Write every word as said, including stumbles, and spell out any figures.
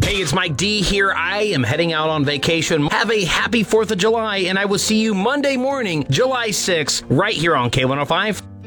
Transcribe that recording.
Hey, it's Mike D here. I am heading out on vacation. Have a happy fourth of July, and I will see you Monday morning, July sixth, right here on K one oh five.